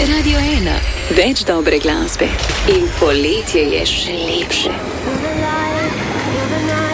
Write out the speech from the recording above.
Radio 1, več dobre glasbe in poletje je še lepše.